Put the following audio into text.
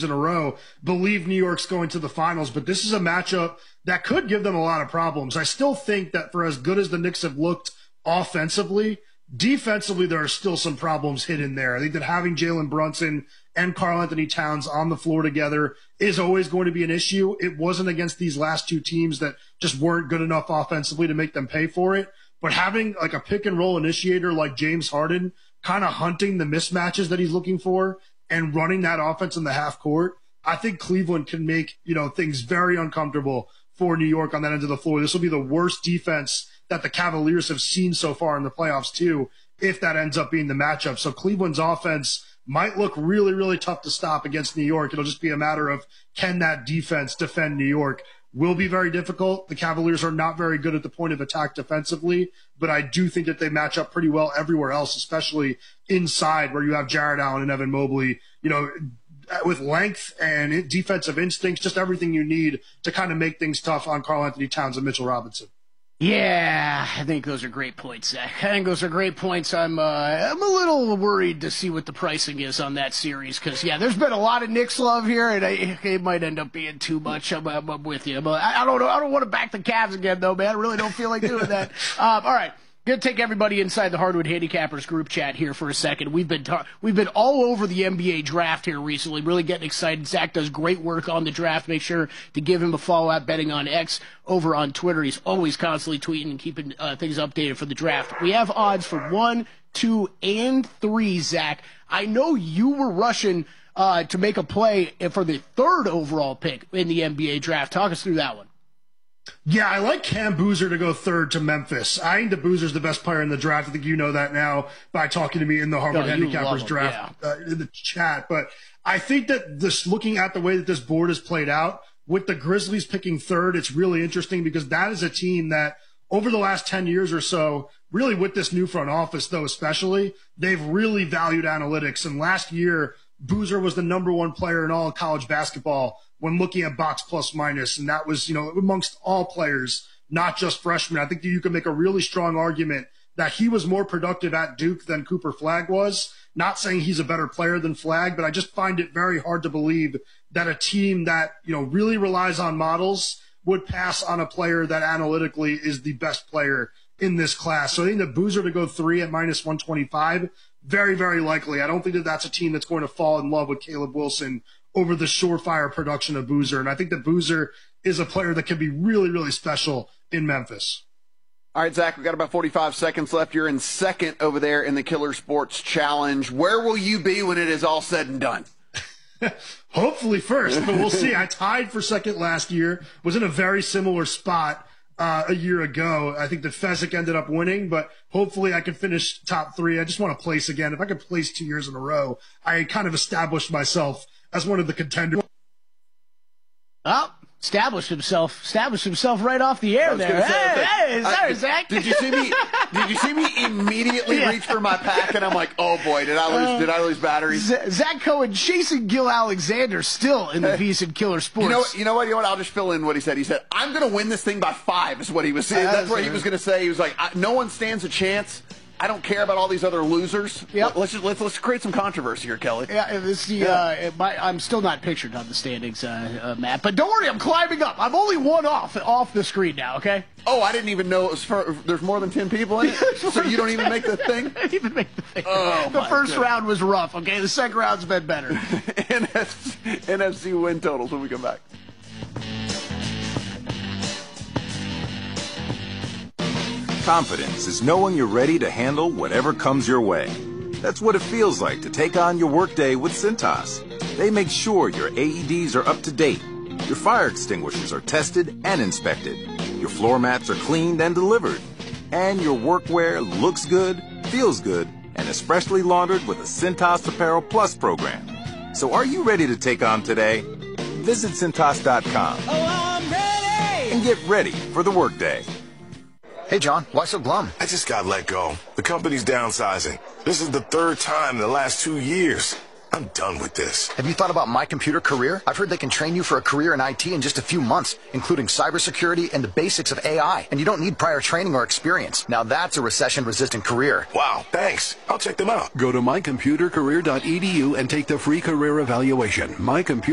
in a row believe New York's going to the finals, but this is a matchup that could give them a lot of problems. I still think that for as good as the Knicks have looked offensively, defensively, there are still some problems hidden there. I think that having Jalen Brunson and Karl-Anthony Towns on the floor together is always going to be an issue. It wasn't against these last two teams that just weren't good enough offensively to make them pay for it. But having like a pick and roll initiator like James Harden kind of hunting the mismatches that he's looking for and running that offense in the half court, I think Cleveland can make, things very uncomfortable for New York on that end of the floor. This will be the worst defense that the Cavaliers have seen so far in the playoffs too, if that ends up being the matchup. So Cleveland's offense might look really, really tough to stop against New York. It'll just be a matter of, can that defense defend New York? Will be very difficult. The Cavaliers are not very good at the point of attack defensively, but I do think that they match up pretty well everywhere else, especially inside where you have Jared Allen and Evan Mobley, with length and defensive instincts, just everything you need to kind of make things tough on Karl-Anthony Towns and Mitchell Robinson. Yeah, I think those are great points, Zach. I think those are great points. I'm a little worried to see what the pricing is on that series because, there's been a lot of Knicks love here, and it might end up being too much. I'm with you. But I don't know. I don't want to back the Cavs again, though, man. I really don't feel like doing that. All right. Going to take everybody inside the Hardwood Handicappers group chat here for a second. We've been all over the NBA draft here recently, really getting excited. Zach does great work on the draft. Make sure to give him a follow at Betting on X over on Twitter. He's always constantly tweeting and keeping things updated for the draft. We have odds for 1, 2, and 3, Zach. I know you were rushing to make a play for the third overall pick in the NBA draft. Talk us through that one. Yeah, I like Cam Boozer to go third to Memphis. I think that Boozer's the best player in the draft. I think you know that now by talking to me in the Harvard Handicappers draft in the chat. But I think that looking at the way that this board is played out, with the Grizzlies picking third, it's really interesting because that is a team that over the last 10 years or so, really with this new front office, though, especially, they've really valued analytics. And last year, Boozer was the number one player in all of college basketball when looking at box plus minus. And that was, amongst all players, not just freshmen. I think that you can make a really strong argument that he was more productive at Duke than Cooper Flagg was. Not saying he's a better player than Flagg, but I just find it very hard to believe that a team that, really relies on models would pass on a player that analytically is the best player in this class. So I think that Boozer to go 3 at minus 125, very, very likely. I don't think that that's a team that's going to fall in love with Caleb Wilson over the surefire production of Boozer. And I think that Boozer is a player that can be really, really special in Memphis. All right, Zach, we've got about 45 seconds left. You're in second over there in the Killer Sports Challenge. Where will you be when it is all said and done? Hopefully first, but we'll see. I tied for second last year, was in a very similar spot a year ago. I think that Fezzik ended up winning, but hopefully I can finish top 3. I just want to place again. If I could place 2 years in a row, I kind of established myself as one of the contenders. Oh, established himself right off the air there. Hey, sorry, Zach. Did you see me immediately reach for my pack? And I'm like, oh boy, did I lose batteries? Zach Cohen chasing Gil Alexander still in the VSiN Killer Sports. You know what? I'll just fill in what he said. He said, I'm going to win this thing by 5 is what he was saying. That's what he was going to say. He was like, no one stands a chance. I don't care about all these other losers. Yep. Let's create some controversy here, Kelly. Yeah, I'm still not pictured on the standings, Matt. But don't worry, I'm climbing up. I'm only one off the screen now. Okay. Oh, I didn't even know there's more than 10 people in it. So you don't even make the thing. I didn't even make the thing. Oh, the first round was rough. Okay, the second round's been better. NFC win totals when we come back. Confidence is knowing you're ready to handle whatever comes your way. That's what it feels like to take on your workday with Cintas. They make sure your AEDs are up to date, your fire extinguishers are tested and inspected, your floor mats are cleaned and delivered, and your workwear looks good, feels good, and is freshly laundered with a Cintas Apparel Plus program. So are you ready to take on today? Visit Cintas.com and get ready for the workday. Hey, John, why so glum? I just got let go. The company's downsizing. This is the 3rd time in the last 2 years. I'm done with this. Have you thought about My Computer Career? I've heard they can train you for a career in IT in just a few months, including cybersecurity and the basics of AI. And you don't need prior training or experience. Now that's a recession-resistant career. Wow, thanks. I'll check them out. Go to mycomputercareer.edu and take the free career evaluation. My Computer